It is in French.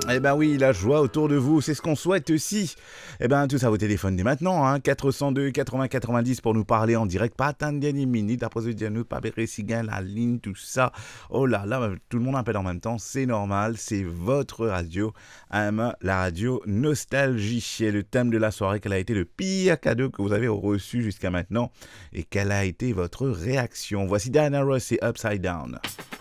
Eh ben oui, la joie autour de vous, c'est ce qu'on souhaite aussi. Eh ben tout ça au téléphone dès maintenant, hein, 402 80 90 pour nous parler en direct. Pas attendre dernière minute, après ce dire nous pas sigan la ligne, tout ça. Oh là là, tout le monde appelle en même temps, c'est normal, c'est votre radio, la radio Nostalgie. Et le thème de la soirée, quel a été le pire cadeau que vous avez reçu jusqu'à maintenant et quelle a été votre réaction. Voici Diana Ross et Upside Down.